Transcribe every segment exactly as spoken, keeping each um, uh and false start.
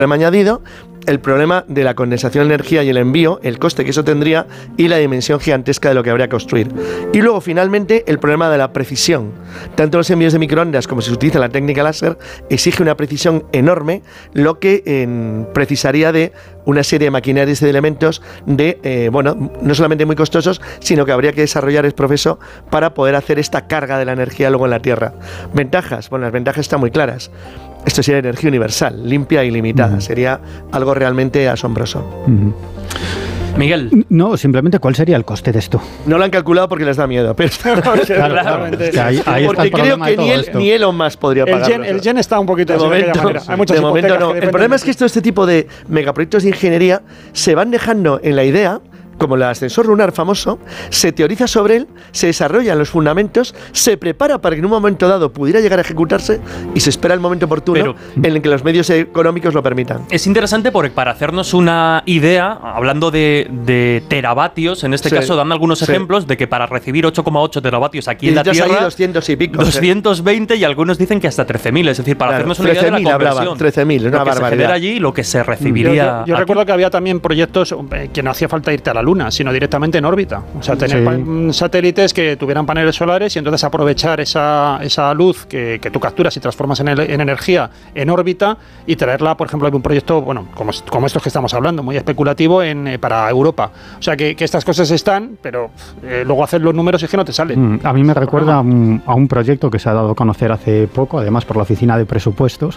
problema añadido, el problema de la condensación de energía y el envío, el coste que eso tendría y la dimensión gigantesca de lo que habría que construir. Y luego, finalmente, el problema de la precisión. Tanto los envíos de microondas como si se utiliza la técnica láser exige una precisión enorme, lo que eh, precisaría de una serie de maquinarias y de elementos de, eh, bueno, no solamente muy costosos, sino que habría que desarrollar el proceso para poder hacer esta carga de la energía luego en la Tierra. Ventajas, bueno, las ventajas están muy claras. Esto sería energía universal, limpia y limitada. Uh-huh. Sería algo realmente asombroso. Uh-huh. Miguel. No, simplemente, ¿cuál sería el coste de esto? No lo han calculado porque les da miedo. Pero claro, claro, es que ahí, ahí porque está el creo que ni, el, ni Elon Musk podría pagarlo. El yen, el yen está un poquito de momento. Hay muchas de momento no. Que el problema es que todo este tipo de megaproyectos de ingeniería se van dejando en la idea, como el ascensor lunar famoso, se teoriza sobre él, se desarrollan los fundamentos, se prepara para que en un momento dado pudiera llegar a ejecutarse y se espera el momento oportuno Pero, en el que los medios económicos lo permitan. Es interesante porque para hacernos una idea, hablando de, de teravatios, en este sí, caso dando algunos sí. ejemplos de que para recibir ocho coma ocho teravatios aquí y en la Tierra, doscientos y pico, doscientos veinte y algunos dicen que hasta trece mil, es decir, para claro, hacernos una idea de la conversión. trece mil, una lo que barbaridad. se genera allí, lo que se recibiría. Yo, yo, yo recuerdo que había también proyectos que no hacía falta irte a la Luna, sino directamente en órbita. O sea, tener sí. pan, satélites que tuvieran paneles solares y entonces aprovechar esa, esa luz que, que tú capturas y transformas en, el, en energía en órbita y traerla, por ejemplo, en un proyecto, bueno, como, como estos que estamos hablando, muy especulativo en, eh, para Europa. O sea, que, que estas cosas están, pero eh, luego hacer los números es que no te salen. Mm, a mí me recuerda a un, a un proyecto que se ha dado a conocer hace poco, además por la Oficina de Presupuestos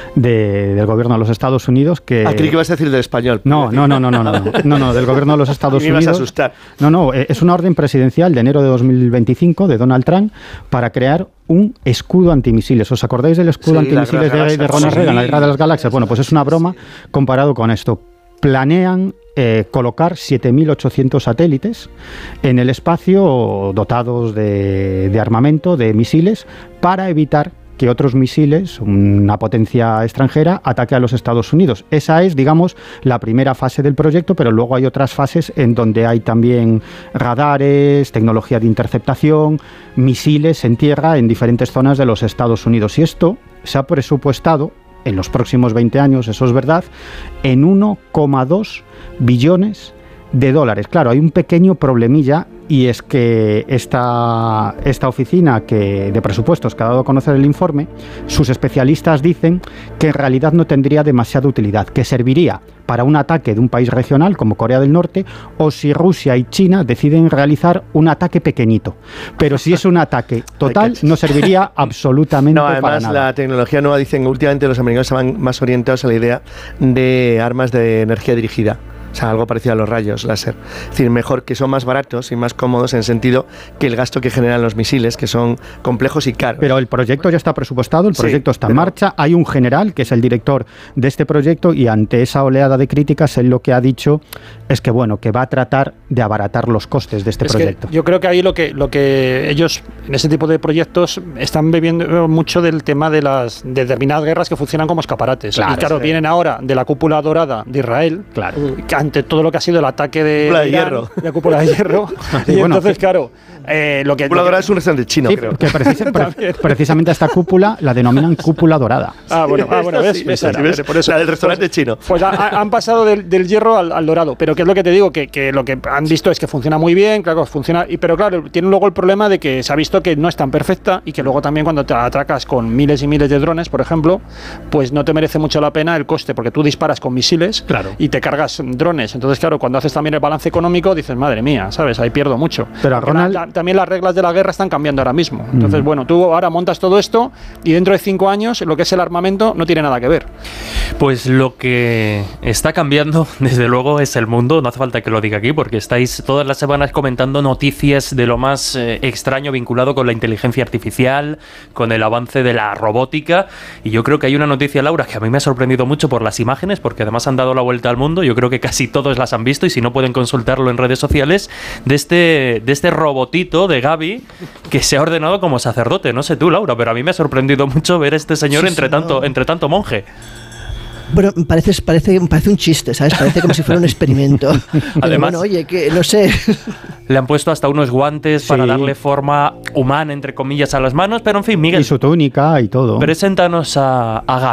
de, del Gobierno de los Estados Unidos, que... Ah, creí que ibas a decir del español. No, no, no, no, no, no, no, no, no, del Gobierno de los Estados me Unidos. ibas a asustar. No, no, es una orden presidencial de enero de dos mil veinticinco de Donald Trump para crear un escudo antimisiles. ¿Os acordáis del escudo sí, antimisiles de, de Ronald Reagan, sí. la guerra de las galaxias? Bueno, pues es una broma comparado con esto. Planean eh, colocar siete mil ochocientos satélites en el espacio dotados de, de armamento, de misiles, para evitar que otros misiles, una potencia extranjera, ataque a los Estados Unidos. Esa es, digamos, la primera fase del proyecto, pero luego hay otras fases en donde hay también radares, tecnología de interceptación, misiles en tierra en diferentes zonas de los Estados Unidos. Y esto se ha presupuestado en los próximos veinte años, eso es verdad, en uno coma dos billones de dólares. Claro, hay un pequeño problemilla y es que esta, esta oficina que, de presupuestos que ha dado a conocer el informe, sus especialistas dicen que en realidad no tendría demasiada utilidad, que serviría para un ataque de un país regional como Corea del Norte o si Rusia y China deciden realizar un ataque pequeñito. Pero si es un ataque total, no serviría absolutamente no, además, para nada. La tecnología nueva, dicen últimamente los americanos estaban más orientados a la idea de armas de energía dirigida. O sea, algo parecido a los rayos láser. Es decir, mejor, que son más baratos y más cómodos en el sentido que el gasto que generan los misiles, que son complejos y caros. Pero el proyecto ya está presupuestado, el proyecto sí, está en marcha. Hay un general que es el director de este proyecto y ante esa oleada de críticas, él lo que ha dicho es que, bueno, que va a tratar de abaratar los costes de este es proyecto. Yo creo que ahí lo que, lo que ellos, en ese tipo de proyectos, están bebiendo mucho del tema de las de determinadas guerras que funcionan como escaparates. Claro, y claro, sí. vienen ahora de la cúpula dorada de Israel, claro. que ante todo lo que ha sido el ataque de, cúpula de Irán, hierro, de la cúpula de hierro, sí, y bueno, entonces, claro, eh, lo que... Cúpula dorada es un restaurante chino, sí, creo. Que precis, pre, precisamente esta cúpula la denominan cúpula dorada. Ah, bueno, ah, bueno ves, sí, ves, ves, ves, por eso, la del restaurante pues, chino. Pues ha, han pasado del, del hierro al, al dorado, pero que es lo que te digo, que, que lo que han visto es que funciona muy bien, claro, funciona, y, pero claro, tienen luego el problema de que se ha visto que no es tan perfecta y que luego también cuando te atracas con miles y miles de drones, por ejemplo, pues no te merece mucho la pena el coste, porque tú disparas con misiles claro. y te cargas drones. Entonces, claro, cuando haces también el balance económico, dices, madre mía, ¿sabes? Ahí pierdo mucho. Pero Ronald... la, la, también las reglas de la guerra están cambiando ahora mismo. Entonces, mm. bueno, tú ahora montas todo esto y dentro de cinco años lo que es el armamento no tiene nada que ver. Pues lo que está cambiando, desde luego, es el mundo. No hace falta que lo diga aquí, porque estáis todas las semanas comentando noticias de lo más eh, extraño vinculado con la inteligencia artificial, con el avance de la robótica. Y yo creo que hay una noticia, Laura, que a mí me ha sorprendido mucho por las imágenes, porque además han dado la vuelta al mundo. Yo creo que casi todos las han visto y si no pueden consultarlo en redes sociales, de este, de este robotito de Gaby que se ha ordenado como sacerdote. No sé tú, Laura, pero a mí me ha sorprendido mucho ver a este señor sí, entre, tanto, no. entre tanto monje. Bueno, parece, parece, parece un chiste, ¿sabes? Parece como si fuera un experimento. Además, pero bueno, oye, que no sé. Le han puesto hasta unos guantes sí. para darle forma humana, entre comillas, a las manos, pero en fin, Miguel. Y su túnica y todo. Preséntanos a, a Gaby.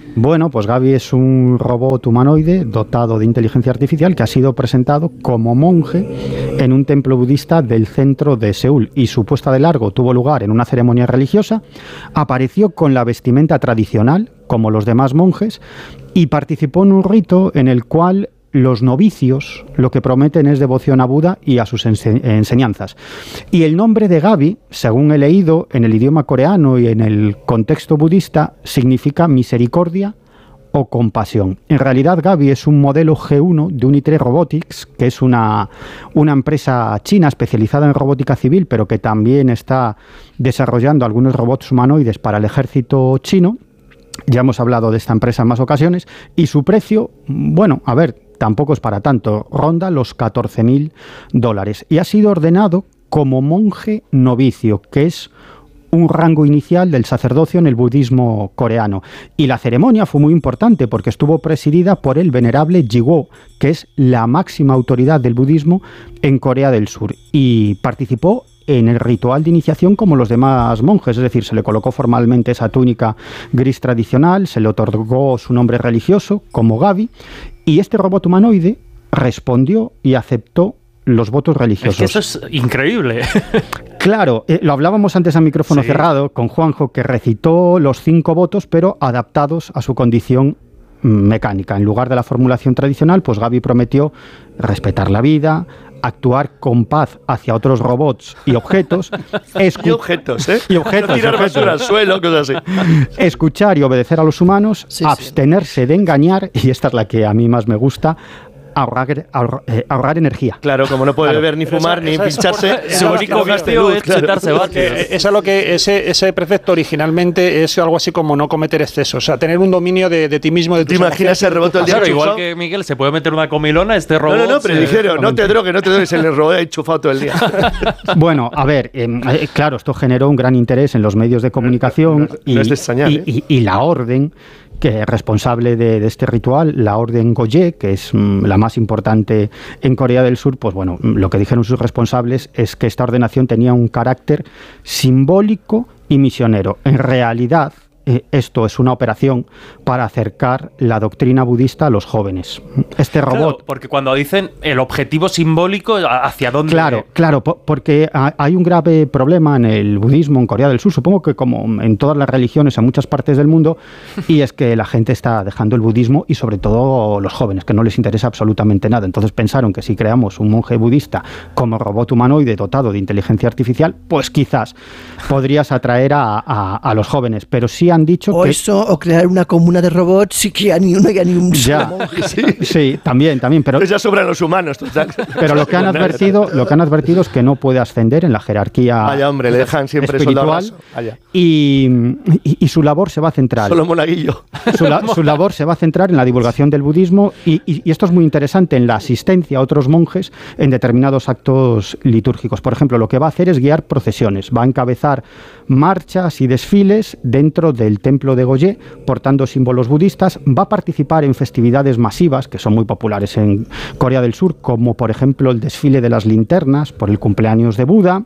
Bueno, pues Gaby es un robot humanoide dotado de inteligencia artificial que ha sido presentado como monje en un templo budista del centro de Seúl, y su puesta de largo tuvo lugar en una ceremonia religiosa. Apareció con la vestimenta tradicional, como los demás monjes, y participó en un rito en el cual los novicios lo que prometen es devoción a Buda y a sus ense- enseñanzas. Y el nombre de Gaby, según he leído en el idioma coreano y en el contexto budista, significa misericordia o compasión. En realidad, Gaby es un modelo G uno de Unitre Robotics, que es una, una empresa china especializada en robótica civil, pero que también está desarrollando algunos robots humanoides para el ejército chino. Ya hemos hablado de esta empresa en más ocasiones, y su precio, bueno, a ver, tampoco es para tanto, ronda los catorce mil dólares. Y ha sido ordenado como monje novicio, que es un rango inicial del sacerdocio en el budismo coreano. Y la ceremonia fue muy importante porque estuvo presidida por el venerable Jiwo, que es la máxima autoridad del budismo en Corea del Sur, y participó en el ritual de iniciación como los demás monjes, es decir, se le colocó formalmente esa túnica gris tradicional, se le otorgó su nombre religioso como Gaby, y este robot humanoide respondió y aceptó los votos religiosos. Es que eso es increíble. Claro, eh, lo hablábamos antes a micrófono sí. cerrado con Juanjo, que recitó los cinco votos, pero adaptados a su condición mecánica. En lugar de la formulación tradicional, pues Gaby prometió respetar la vida, actuar con paz hacia otros robots y objetos. Escu- y objetos, ¿eh? Y objetos. No tirar objetos. basura al suelo, cosas así. Escuchar y obedecer a los humanos, sí, abstenerse sí. de engañar, y esta es la que a mí más me gusta, ahorrar, ahorrar, eh, ahorrar energía. Claro, como no puede Claro. beber ni Pero fumar esa- ni esa- pincharse, esa- Su esa- único esa- vicio es claro. chetarse Porque vatios. eso es lo que ese, ese precepto originalmente es algo así como no cometer excesos, o sea, tener un dominio de, de ti mismo, de ¿Te tus imaginas ese robot todo el día Claro, enchufado? igual que Miguel se puede meter una comilona, este No, robot... no, no, pero se- dijeron, no te drogues, no te drogues, se le robó enchufado todo el día. Bueno, a ver, eh, eh, claro, esto generó un gran interés en los medios de comunicación, No, no, y, no es de extrañar, y- ¿eh? y- y la orden que es responsable de, de este ritual, la orden Goye, que es mm, la más importante en Corea del Sur, pues bueno, lo que dijeron sus responsables es que esta ordenación tenía un carácter simbólico y misionero. En realidad, eh, esto es una operación para acercar la doctrina budista a los jóvenes. Este robot... Claro, porque cuando dicen el objetivo simbólico, ¿hacia dónde? Claro, claro, po- porque ha- hay un grave problema en el budismo en Corea del Sur, supongo que como en todas las religiones en muchas partes del mundo, y es que la gente está dejando el budismo, y sobre todo los jóvenes, que no les interesa absolutamente nada. Entonces pensaron que si creamos un monje budista como robot humanoide dotado de inteligencia artificial, pues quizás podrías atraer a, a- a los jóvenes, pero sí han dicho O que... eso, o crear una comuna de robots y que ya ni uno, ya ni un solo Ya, monje. sí, sí, también, también, pero... Pues ya sobran los humanos, total. Pero lo que han advertido, lo que han advertido es que no puede ascender en la jerarquía Vaya hombre, le dejan siempre soldado espiritual, raso. Vaya. y, y- y su labor se va a centrar. Solo monaguillo. Su, la- su labor se va a centrar en la divulgación del budismo, y, y- y esto es muy interesante, en la asistencia a otros monjes en determinados actos litúrgicos. Por ejemplo, lo que va a hacer es guiar procesiones, va a encabezar marchas y desfiles dentro del templo de Goye, portando símbolos budistas, va a participar en festividades masivas que son muy populares en Corea del Sur, como por ejemplo el desfile de las linternas por el cumpleaños de Buda,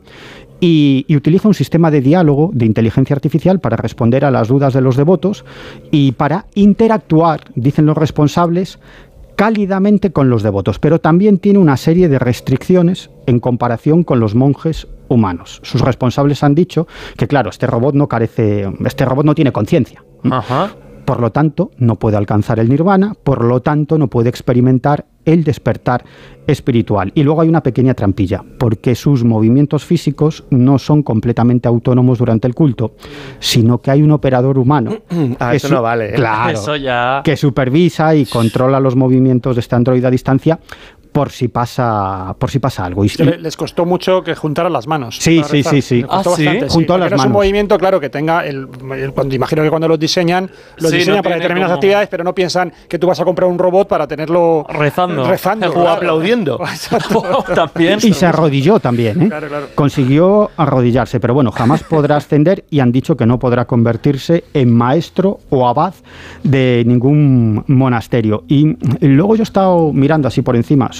y, y utiliza un sistema de diálogo de inteligencia artificial para responder a las dudas de los devotos y para interactuar, dicen los responsables, cálidamente con los devotos, pero también tiene una serie de restricciones en comparación con los monjes humanos. Sus responsables han dicho que, claro, este robot no carece, este robot no tiene conciencia. Ajá. Por lo tanto, no puede alcanzar el nirvana, por lo tanto, no puede experimentar el despertar espiritual. Y luego hay una pequeña trampilla, porque sus movimientos físicos no son completamente autónomos durante el culto, sino que hay un operador humano. Ah, que eso su- no vale, ¿eh? Claro, Eso ya... que supervisa y controla los movimientos de este androide a distancia por si pasa, por si pasa algo. Y, Que le- les costó mucho que juntaran las manos. Sí, para sí, rezar. sí, sí. Les costó Ah, ¿sí? bastante, Juntó porque las no es un manos. movimiento, claro, que tenga el, el- cuando imagino que cuando los diseñan, los Sí, diseñan no para tiene determinadas como- actividades, pero no piensan que tú vas a comprar un robot para tenerlo Rezando. rezando O claro. aplaudiendo. Exacto. También. Y se arrodilló también, ¿eh? Claro, claro. Consiguió arrodillarse, pero bueno, jamás podrá ascender, y han dicho que no podrá convertirse en maestro o abad de ningún monasterio. Y luego yo he estado mirando así por encima sobre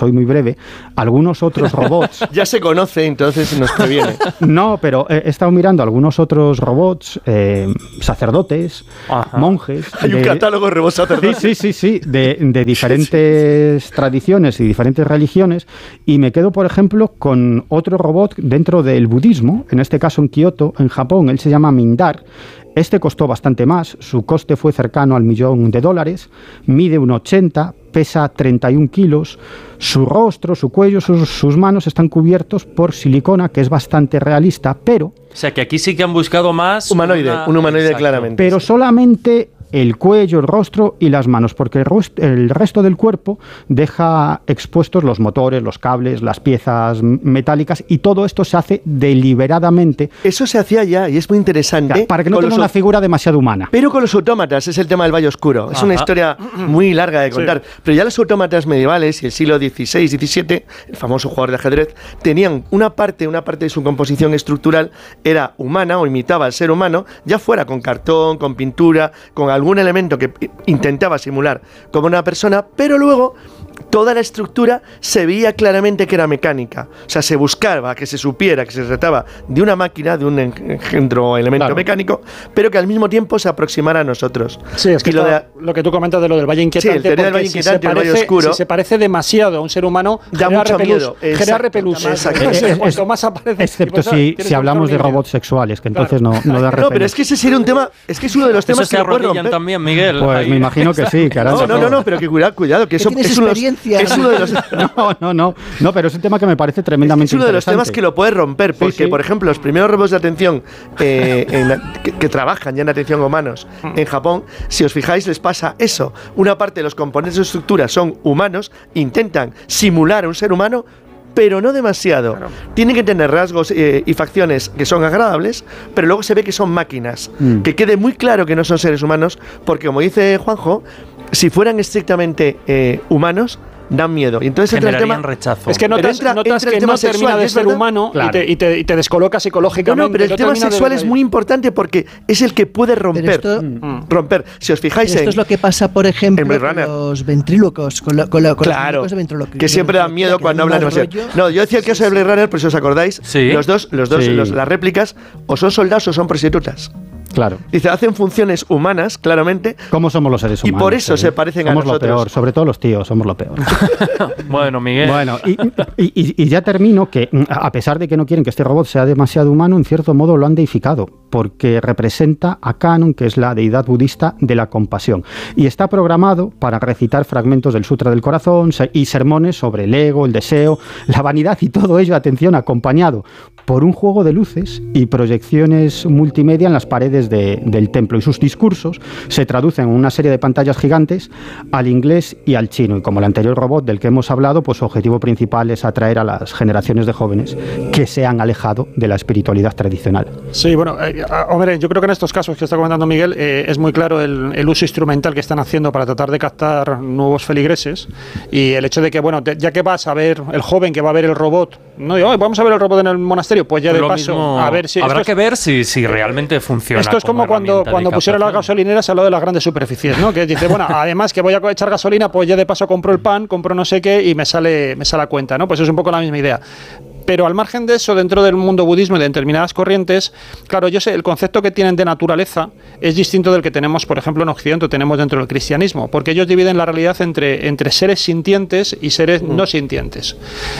soy muy breve, algunos otros robots... Ya se conoce, entonces nos previene. No, pero he estado mirando algunos otros robots, eh, sacerdotes, Ajá. monjes... Hay de, un catálogo de robots sacerdotes. Sí, sí, sí, sí, de, de diferentes sí, sí. tradiciones y diferentes religiones, y me quedo, por ejemplo, con otro robot dentro del budismo, en este caso en Kioto, en Japón, él se llama Mindar. Este costó bastante más, su coste fue cercano al millón de dólares, mide uno ochenta, pesa treinta y un kilos, su rostro, su cuello, sus, sus manos están cubiertos por silicona, que es bastante realista, pero... O sea, que aquí sí que han buscado más... Humanoide, una... un humanoide Exacto. claramente. Pero sí. solamente... el cuello, el rostro y las manos, porque el, rostro, el resto del cuerpo deja expuestos los motores, los cables, las piezas metálicas, y todo esto se hace deliberadamente. Eso se hacía ya, y es muy interesante. Ya, para que no tenga una figura demasiado humana. Pero con los autómatas, es el tema del Valle Oscuro. Es Ajá. una historia muy larga de contar. Sí. Pero ya los autómatas medievales, y el siglo dieciséis diecisiete, el famoso jugador de ajedrez, tenían una parte, una parte de su composición estructural era humana o imitaba al ser humano, ya fuera con cartón, con pintura, con algún elemento que intentaba simular como una persona, pero luego toda la estructura se veía claramente que era mecánica. O sea, se buscaba que se supiera que se trataba de una máquina, de un engendro elemento claro. mecánico, pero que al mismo tiempo se aproximara a nosotros. Sí, es que lo, de, lo que tú comentas de lo del Valle Inquietante, sí, el del Valle Inquietante, si, se parece, el Valle Oscuro, si se parece demasiado a un ser humano, da mucho miedo. Genera repelús. Cuanto más aparece. Excepto si, si hablamos de robots sexuales, que entonces claro. no, no da repelús. No, pero es que ese sería un tema, es que es uno de los temas eso se que arrodillan también, Miguel. Pues ahí. Me imagino que sí, caramba. No, no, no, no, pero que cuidado, cuidado, que eso es uno, es uno de los... No, no, no, no, pero es un tema que me parece tremendamente es, es uno de los temas que lo puede romper, porque, sí, sí. por ejemplo, los primeros robots de atención eh, en la, que, que trabajan ya en atención a humanos en Japón, si os fijáis, les pasa eso. Una parte de los componentes de su estructura son humanos, intentan simular a un ser humano, pero no demasiado. Claro. Tienen que tener rasgos eh, y facciones que son agradables, pero luego se ve que son máquinas. Mm. Que quede muy claro que no son seres humanos, porque como dice Juanjo, si fueran estrictamente eh, humanos, dan miedo. Y entonces entra el tema, rechazo. Es que notas, entra, notas entra que no termina sexual, de ser humano claro. y, te, y, te, y te descoloca psicológicamente. No, no, pero el tema sexual es muy importante porque es el que puede romper. Esto, mm. romper. Si os fijáis esto en... Esto es lo que pasa, por ejemplo, con los ventrílocos. Con, lo, con, lo, con claro, los ventrílocos que siempre dan miedo cuando hablan demasiado. No, yo decía el caso sí, de Blade Runner, por si os acordáis. Sí. Los dos, los dos sí. los, las réplicas, o son soldados o son prostitutas. Claro. Dice, hacen funciones humanas, claramente. ¿Cómo somos los seres humanos? Y por eso eh? se parecen somos a nosotros. Somos lo peor, sobre todo los tíos, somos lo peor. Bueno, Miguel. Bueno, y, y, y ya termino que, a pesar de que no quieren que este robot sea demasiado humano, en cierto modo lo han deificado, porque representa a Kannon, que es la deidad budista de la compasión. Y está programado para recitar fragmentos del Sutra del Corazón y sermones sobre el ego, el deseo, la vanidad y todo ello, atención, acompañado por un juego de luces y proyecciones multimedia en las paredes de, del templo, y sus discursos se traducen en una serie de pantallas gigantes al inglés y al chino, y como el anterior robot del que hemos hablado, pues su objetivo principal es atraer a las generaciones de jóvenes que se han alejado de la espiritualidad tradicional. Sí, bueno, eh, hombre, yo creo que en estos casos que está comentando Miguel eh, es muy claro el, el uso instrumental que están haciendo para tratar de captar nuevos feligreses, y el hecho de que, bueno, de, ya que vas a ver el joven que va a ver el robot, no digo, vamos a ver el robot en el monasterio, pues ya de Lo paso mismo, a ver si habrá es, que ver si, si realmente funciona. Esto es como, como cuando, cuando pusieron las gasolineras a lo de las grandes superficies, ¿no? Que dice, bueno, además que voy a echar gasolina, pues ya de paso compro el pan, compro no sé qué y me sale, me sale a cuenta, ¿no? Pues es un poco la misma idea. Pero al margen de eso, dentro del mundo budismo y de determinadas corrientes, claro, yo sé, el concepto que tienen de naturaleza es distinto del que tenemos, por ejemplo, en Occidente, tenemos dentro del cristianismo, porque ellos dividen la realidad entre, entre seres sintientes y seres mm. no sintientes.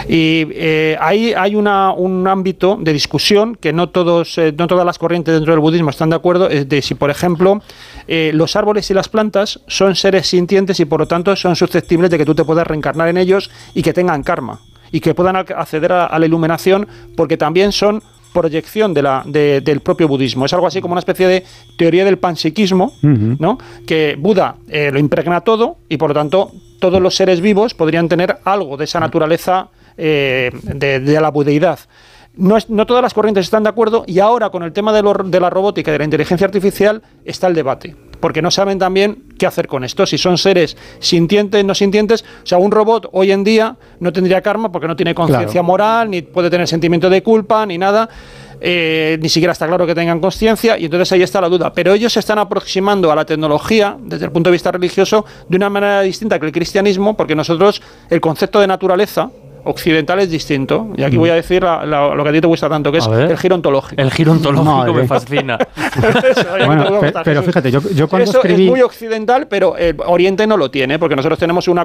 Y eh, ahí hay una, un ámbito de discusión que no, todos, eh, no todas las corrientes dentro del budismo están de acuerdo, es de si, por ejemplo, eh, los árboles y las plantas son seres sintientes y, por lo tanto, son susceptibles de que tú te puedas reencarnar en ellos y que tengan karma, y que puedan acceder a, a la iluminación, porque también son proyección de la, de, del propio budismo. Es algo así como una especie de teoría del panpsiquismo, uh-huh. ¿no? Que Buda eh, lo impregna todo y, por lo tanto, todos los seres vivos podrían tener algo de esa naturaleza eh, de, de la budeidad. No, es, no todas las corrientes están de acuerdo, y ahora con el tema de, lo, de la robótica y de la inteligencia artificial está el debate, porque no saben también qué hacer con esto, si son seres sintientes, no sintientes. O sea, un robot hoy en día no tendría karma porque no tiene conciencia claro. moral, ni puede tener sentimiento de culpa, ni nada. eh, ni siquiera está claro que tengan conciencia, y entonces ahí está la duda. Pero ellos se están aproximando a la tecnología desde el punto de vista religioso de una manera distinta que el cristianismo, porque nosotros el concepto de naturaleza occidental es distinto. Y aquí voy a decir la, la, lo que a ti te gusta tanto, que es el giro ontológico. El giro ontológico me fascina. Eso, bueno, pe pero fíjate, yo, yo cuando Eso escribí... es muy occidental, pero eh, Oriente no lo tiene, porque nosotros tenemos una